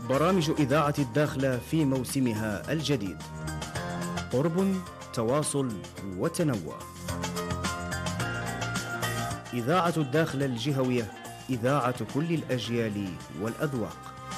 برامج إذاعة الداخلة في موسمها الجديد. قرب، تواصل وتنوع. إذاعة الداخلة الجهوية، إذاعة كل الأجيال والأذواق.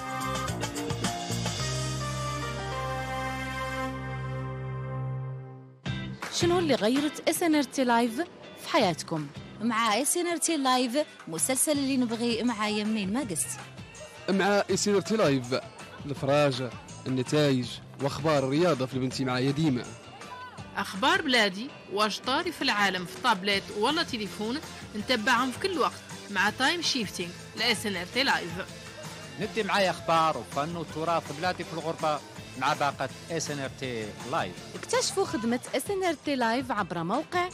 شنو اللي غيرت SNRT لايف في حياتكم؟ مع SNRT لايف مسلسل اللي نبغي مع يمين ما قست. مع SNRT لايف الفراجة، النتائج واخبار الرياضة في البنتي معايا ديما. اخبار بلادي واش طاري في العالم في طابلت ولا تليفون نتبعهم في كل وقت مع تايم شيفتينج SNRT لايف. ندي معايا اخبار وفن وتراث بلادي في الغربة مع باقة SNRT لايف. اكتشفوا خدمة SNRT لايف عبر موقع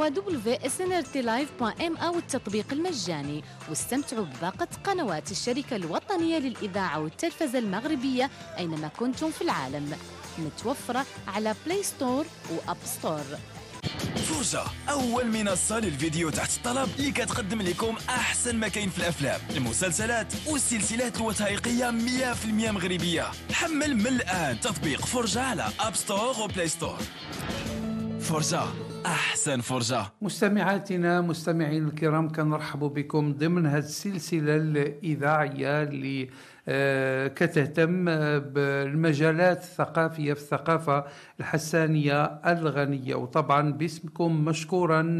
www.snrtlive.ma والتطبيق المجاني، واستمتعوا بباقة قنوات الشركة الوطنية للإذاعة والتلفزة المغربية أينما كنتم في العالم، متوفرة على بلاي ستور وأب ستور. فرجة، أول منصة للفيديو تحت الطلب اللي كتقدم لكم أحسن ما كاين في الأفلام، المسلسلات والسلسلات الوثائقية 100% مغربية. حمل من الآن تطبيق فرجة على أب ستور وبلاي ستور. فرجة، أحسن فرجة. مستمعاتنا مستمعين الكرام، كنرحب بكم ضمن هذه السلسلة الإذاعية اللي كتهتم بالمجالات الثقافية في الثقافة الحسانية الغنية، وطبعا باسمكم مشكورا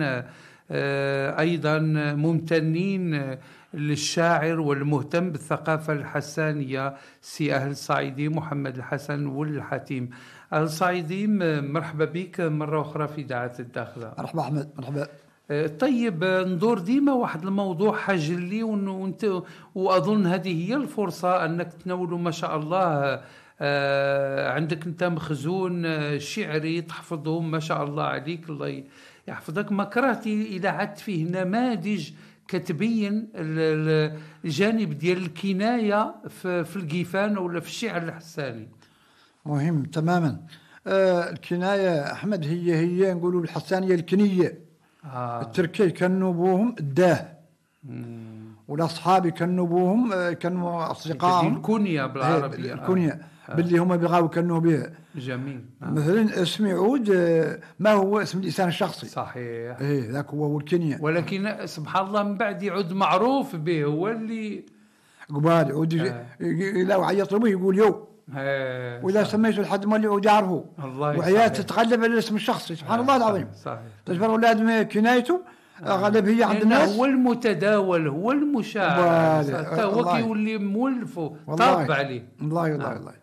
أيضا ممتنين للشاعر والمهتم بالثقافة الحسانية سي أهل صعيدي محمد الحسن والحتيم. أهل صعيدي، مرحبا بك مرة أخرى في إذاعة الداخلة. مرحبا أحمد. مرحبا. طيب، ندور ديما واحد الموضوع حاج لي، وأظن هذه هي الفرصة أنك تناولوا ما شاء الله. عندك أنت مخزون شعري تحفظهم ما شاء الله عليك، الله يحفظك. ما كرهتي إذا عدت فيه نماذج كتبين الجانب ديال الكناية في القيفان ولا في الشعر الحساني؟ مهم تماما. الكناية أحمد هي نقولوا الحسانية الكنية. التركي كانوا بوهم الداه، والأصحابي كانوا بوهم كانوا أصدقائهم الكنية بالعربية. الكنية باللي هم بيغاو كانوا بها. جميل. مثلا اسم عود ما هو اسم الإنسان الشخصي. صحيح. ذاك هو الكنية. ولكن سبحان الله من بعد يعود معروف به، هو اللي قبال يعود لو عيط له يقول يو. وإذا سميته لحد ما اللي يعود يعرفه، وعيات تتغلب على الاسم الشخصي. سبحان الله العظيم. صحيح. تجبر أولاد كنايته غالب هي عند الناس. هو المتداول، هو المشاع، هو كيولي مولفه طاب عليه. الله.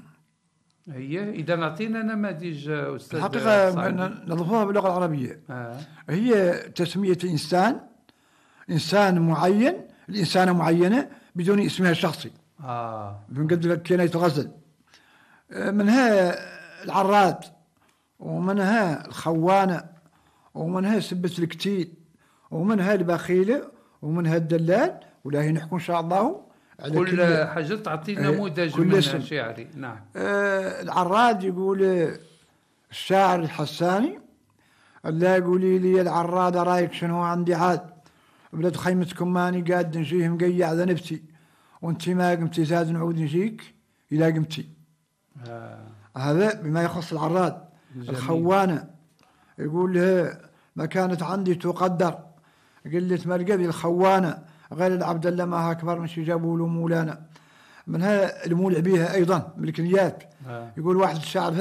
هي إذا نعطينا نماذج أستاذ. الحقيقة نضيفوها باللغة العربية. هي تسمية إنسان معين، الإنسانة معينة بدون اسمها الشخصي. بنقدر لك كناية الغزل. منها العراد، ومنها الخوانة، ومنها سبة الكتيل، ومنها البخيلة، ومنها الدلال. ولا هي نحكي إن شاء الله على كل حاجة تعطي نموذج منها شعري. نعم. العراد يقول الشاعر الحساني: لا قولي لي العراد رايك شنو عندي عاد، بلاد خيمتكم ماني قاد نجيه مقيع ذنبتي، وانت ما قمتي زاد نعود نجيك إلى قمتي. هذا بما يخص العراد. جميل. الخوانة يقول لها: ما كانت عندي تقدر، قلت مرقبي الخوانة، غير العبد الله ما أكبر من شي جابوا له مولانا. منها المولع بها أيضا من الكنيات. يقول واحد الشاعر